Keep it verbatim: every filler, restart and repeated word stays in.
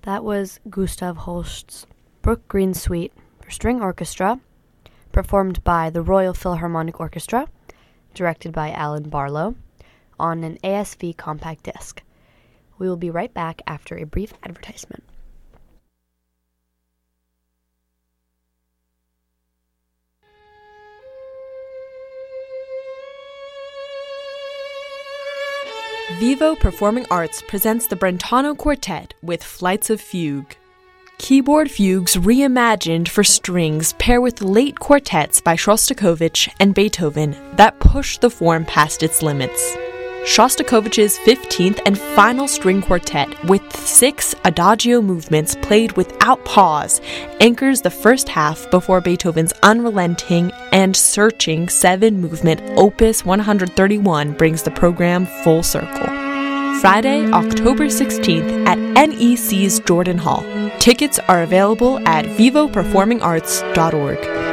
That was Gustav Holst's Brook Green Suite for String Orchestra, performed by the Royal Philharmonic Orchestra, directed by Alan Barlow, on an A S V compact disc. We will be right back after a brief advertisement. Vivo Performing Arts presents the Brentano Quartet with Flights of Fugue. Keyboard fugues reimagined for strings pair with late quartets by Shostakovich and Beethoven that push the form past its limits. Shostakovich's fifteenth and final string quartet with six adagio movements played without pause anchors the first half before Beethoven's unrelenting and searching seven-movement Opus one thirty-one brings the program full circle. Friday, October sixteenth at N E C's Jordan Hall. Tickets are available at vivo performing arts dot org.